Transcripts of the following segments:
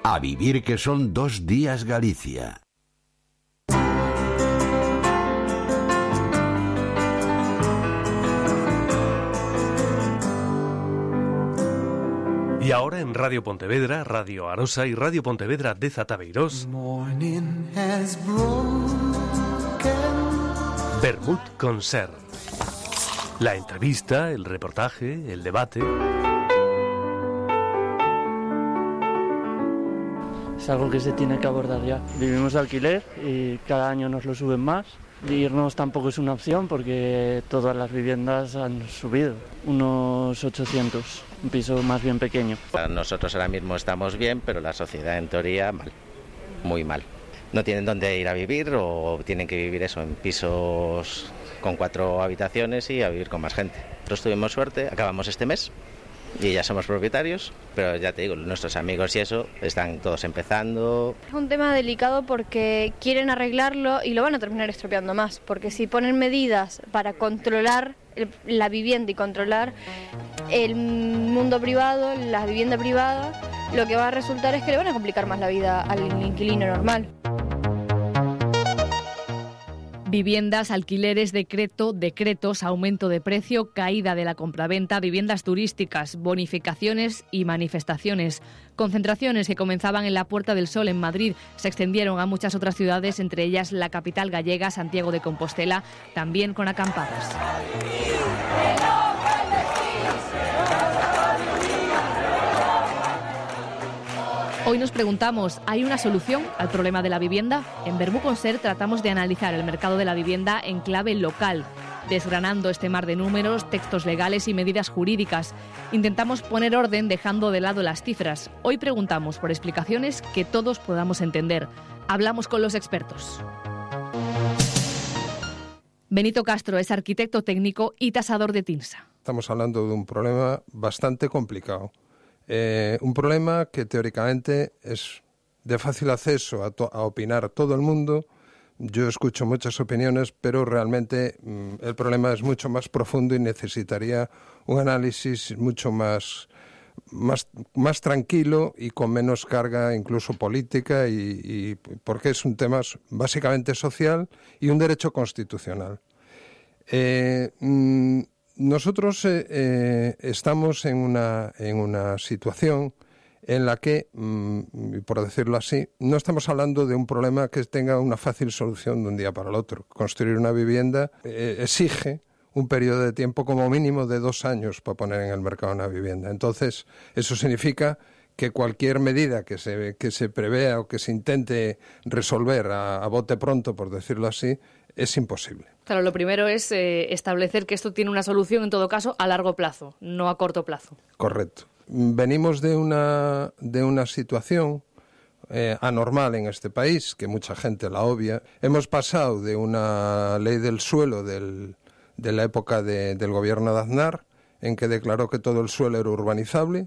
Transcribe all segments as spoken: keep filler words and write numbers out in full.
A vivir que son dos días Galicia. Y ahora en Radio Pontevedra, Radio Arosa y Radio Pontevedra de Zatabeirós, Vermut con Ser. La entrevista, el reportaje, el debate. Es algo que se tiene que abordar ya. Vivimos de alquiler y cada año nos lo suben más. Y irnos tampoco es una opción porque todas las viviendas han subido, unos ochocientos, un piso más bien pequeño. Nosotros ahora mismo estamos bien, pero la sociedad en teoría mal, muy mal. No tienen dónde ir a vivir o tienen que vivir eso en pisos con cuatro habitaciones y a vivir con más gente. Nosotros tuvimos suerte, acabamos este mes y ya somos propietarios, pero ya te digo, nuestros amigos y eso están todos empezando. Es un tema delicado porque quieren arreglarlo y lo van a terminar estropeando más, porque si ponen medidas para controlar el, la vivienda y controlar el mundo privado, la vivienda privada, lo que va a resultar es que le van a complicar más la vida al inquilino normal. Viviendas, alquileres, decreto, decretos, aumento de precio, caída de la compraventa, viviendas turísticas, bonificaciones y manifestaciones. Concentraciones que comenzaban en la Puerta del Sol en Madrid se extendieron a muchas otras ciudades, entre ellas la capital gallega, Santiago de Compostela, también con acampadas. Hoy nos preguntamos, ¿hay una solución al problema de la vivienda? En Vermut con Ser tratamos de analizar el mercado de la vivienda en clave local, desgranando este mar de números, textos legales y medidas jurídicas. Intentamos poner orden dejando de lado las cifras. Hoy preguntamos por explicaciones que todos podamos entender. Hablamos con los expertos. Benito Castro es arquitecto técnico y tasador de TINSA. Estamos hablando de un problema bastante complicado. Eh, un problema que teóricamente es de fácil acceso a, to- a opinar todo el mundo. Yo escucho muchas opiniones, pero realmente mmm, el problema es mucho más profundo y necesitaría un análisis mucho más, más, más tranquilo y con menos carga incluso política, y, y porque es un tema básicamente social y un derecho constitucional. Eh, mmm, Nosotros eh, eh, estamos en una, en una situación en la que, mmm, por decirlo así, no estamos hablando de un problema que tenga una fácil solución de un día para el otro. Construir una vivienda eh, exige un periodo de tiempo como mínimo de dos años para poner en el mercado una vivienda. Entonces, eso significa que cualquier medida que se, que se prevea o que se intente resolver a, a bote pronto, por decirlo así, es imposible. Claro, lo primero es eh, establecer que esto tiene una solución, en todo caso, a largo plazo, no a corto plazo. Correcto. Venimos de una, de una situación eh, anormal en este país, que mucha gente la obvia. Hemos pasado de una ley del suelo del, de la época de, del gobierno de Aznar, en que declaró que todo el suelo era urbanizable.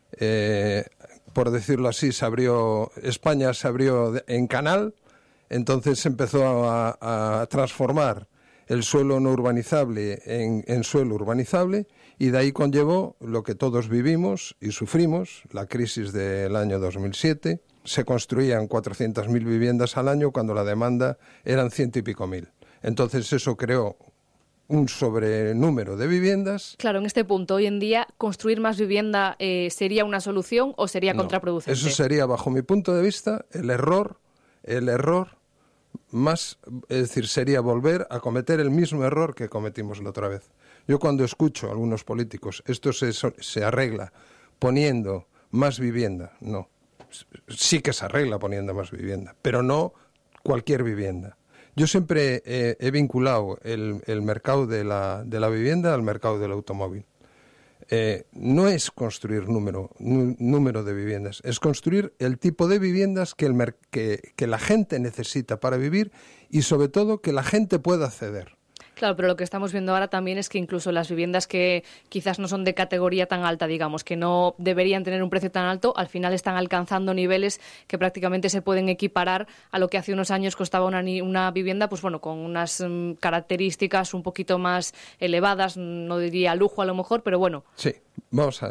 Eh, por decirlo así, se abrió, España se abrió en canal. Entonces se empezó a, a transformar el suelo no urbanizable en, en suelo urbanizable, y de ahí conllevó lo que todos vivimos y sufrimos, la crisis del año dos mil siete. Se construían cuatrocientas mil viviendas al año cuando la demanda eran ciento y pico mil. Entonces eso creó un sobrenúmero de viviendas. Claro, en este punto, hoy en día, ¿construir más vivienda eh, sería una solución o sería No, contraproducente? Eso sería, bajo mi punto de vista, el error El error más, es decir, sería volver a cometer el mismo error que cometimos la otra vez. Yo cuando escucho a algunos políticos, esto se, se arregla poniendo más vivienda, no. Sí que se arregla poniendo más vivienda, pero no cualquier vivienda. Yo siempre eh, he vinculado el, el mercado de la, de la vivienda al mercado del automóvil. Eh, no es construir número, número de viviendas, es construir el tipo de viviendas que, el mer- que, que la gente necesita para vivir y sobre todo que la gente pueda acceder. Claro, pero lo que estamos viendo ahora también es que incluso las viviendas que quizás no son de categoría tan alta, digamos, que no deberían tener un precio tan alto, al final están alcanzando niveles que prácticamente se pueden equiparar a lo que hace unos años costaba una, una vivienda, pues bueno, con unas um, características un poquito más elevadas, no diría lujo a lo mejor, pero bueno. Sí, vamos a ver.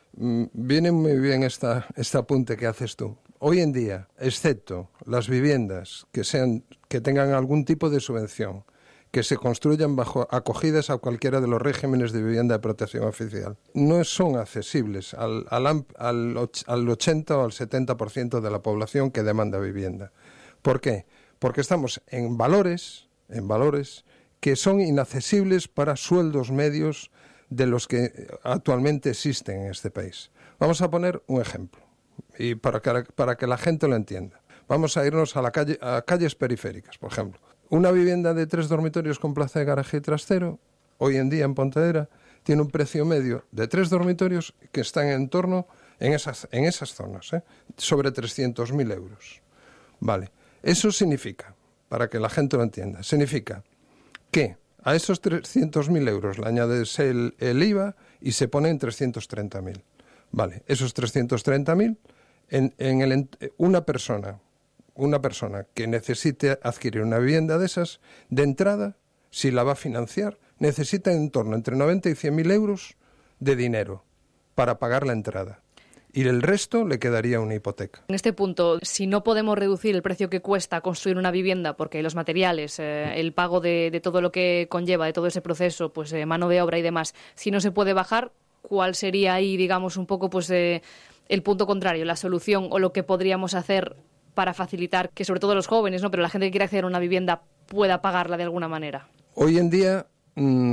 mm, viene muy bien esta, este apunte que haces tú. Hoy en día, excepto las viviendas que, sean, que tengan algún tipo de subvención, que se construyan bajo acogidas a cualquiera de los regímenes de vivienda de protección oficial, no son accesibles al, al, al, al ochenta o al setenta por ciento de la población que demanda vivienda. ¿Por qué? Porque estamos en valores, en valores que son inaccesibles para sueldos medios de los que actualmente existen en este país. Vamos a poner un ejemplo, y para que, para que la gente lo entienda. Vamos a irnos a, la calle, a calles periféricas, por ejemplo. Una vivienda de tres dormitorios con plaza de garaje y trastero, hoy en día en Pontevedra, tiene un precio medio de tres dormitorios que están en torno, en esas, en esas zonas, ¿eh? sobre trescientos mil euros. Vale, eso significa, para que la gente lo entienda, significa que a esos trescientos mil euros le añades el, el I V A y se pone en trescientos treinta mil. Vale, esos trescientos treinta mil, en, en el, una persona... Una persona que necesite adquirir una vivienda de esas, de entrada, si la va a financiar, necesita en torno entre noventa y cien mil euros de dinero para pagar la entrada. Y el resto le quedaría una hipoteca. En este punto, si no podemos reducir el precio que cuesta construir una vivienda, porque los materiales, eh, el pago de, de todo lo que conlleva, de todo ese proceso, pues eh, mano de obra y demás, si no se puede bajar, ¿cuál sería ahí, digamos, un poco pues eh, el punto contrario, la solución o lo que podríamos hacer para facilitar que sobre todo los jóvenes, ¿no?, pero la gente que quiere acceder a una vivienda pueda pagarla de alguna manera? Hoy en día, mmm,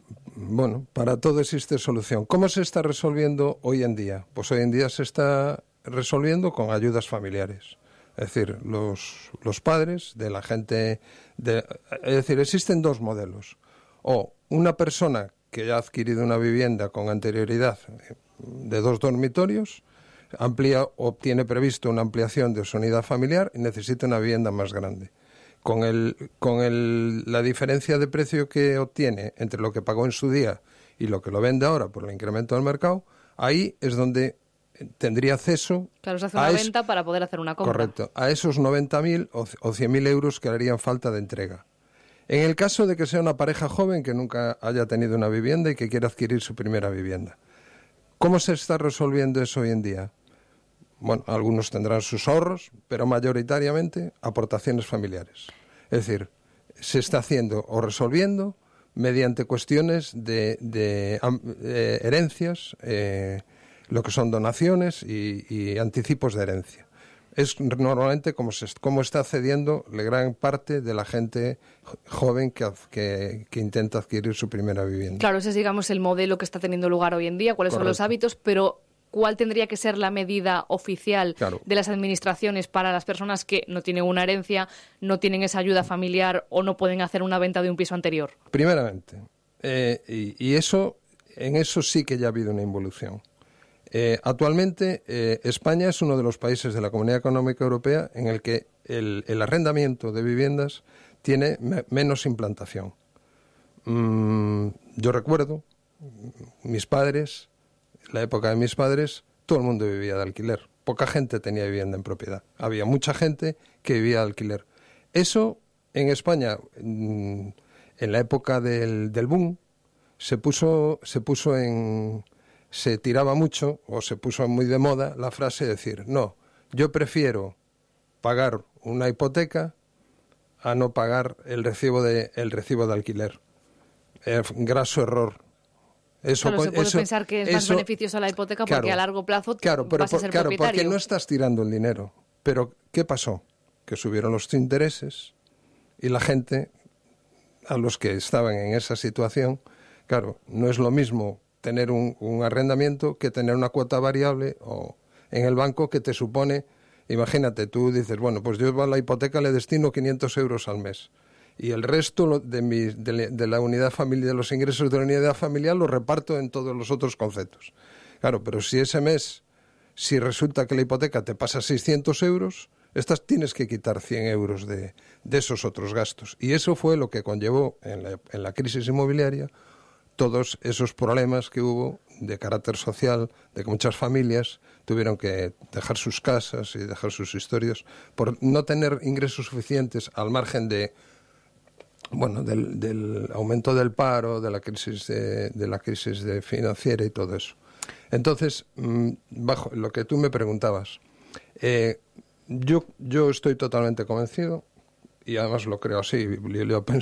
bueno, para todo existe solución. ¿Cómo se está resolviendo hoy en día? Pues hoy en día se está resolviendo con ayudas familiares. Es decir, los, los padres de la gente... De, es decir, existen dos modelos. O una persona que ya ha adquirido una vivienda con anterioridad de dos dormitorios, amplía o tiene previsto una ampliación de su unidad familiar y necesita una vivienda más grande. Con, el, con el, la diferencia de precio que obtiene entre lo que pagó en su día y lo que lo vende ahora por el incremento del mercado, ahí es donde tendría acceso... Claro, se hace una a venta es, para poder hacer una compra. Correcto, a esos noventa mil o, o cien mil euros que le harían falta de entrega. En el caso de que sea una pareja joven que nunca haya tenido una vivienda y que quiera adquirir su primera vivienda, ¿cómo se está resolviendo eso hoy en día? Bueno, algunos tendrán sus ahorros, pero mayoritariamente aportaciones familiares. Es decir, se está haciendo o resolviendo mediante cuestiones de, de, de herencias, eh, lo que son donaciones y, y anticipos de herencia. Es normalmente como, se, como está accediendo la gran parte de la gente joven que, que, que intenta adquirir su primera vivienda. Claro, ese es, digamos, el modelo que está teniendo lugar hoy en día, cuáles Correcto. Son los hábitos, pero ¿cuál tendría que ser la medida oficial claro. de las administraciones para las personas que no tienen una herencia, no tienen esa ayuda familiar o no pueden hacer una venta de un piso anterior? Primeramente, eh, y, y eso, en eso sí que ya ha habido una involución. Eh, actualmente, eh, España es uno de los países de la Comunidad Económica Europea en el que el, el arrendamiento de viviendas tiene me, menos implantación. Mm, yo recuerdo, mis padres, la época de mis padres, todo el mundo vivía de alquiler. Poca gente tenía vivienda en propiedad. Había mucha gente que vivía de alquiler. Eso, en España, en la época del, del boom, se puso, se puso en... se tiraba mucho, o se puso muy de moda, la frase de decir, no, yo prefiero pagar una hipoteca a no pagar el recibo de, el recibo de alquiler. Eh, graso error. Eso, claro, se puede eso, pensar que es eso, más beneficiosa la hipoteca porque claro, a largo plazo claro, pero, vas a ser claro, propietario. Porque no estás tirando el dinero. Pero, ¿qué pasó? Que subieron los intereses y la gente, a los que estaban en esa situación, claro, no es lo mismo tener un, un arrendamiento que tener una cuota variable o en el banco que te supone, imagínate, tú dices, bueno, pues yo a la hipoteca le destino quinientos euros al mes. Y el resto de, mi, de, de la unidad familiar, de los ingresos de la unidad familiar, los reparto en todos los otros conceptos. Claro, pero si ese mes, si resulta que la hipoteca te pasa seiscientos euros, estas tienes que quitar cien euros de, de esos otros gastos. Y eso fue lo que conllevó en la, en la crisis inmobiliaria todos esos problemas que hubo de carácter social, de que muchas familias tuvieron que dejar sus casas y dejar sus historias por no tener ingresos suficientes al margen de bueno, del, del aumento del paro, de la crisis de, de la crisis de financiera y todo eso. Entonces, bajo lo que tú me preguntabas, eh, yo, yo estoy totalmente convencido, y además lo creo así, lo, lo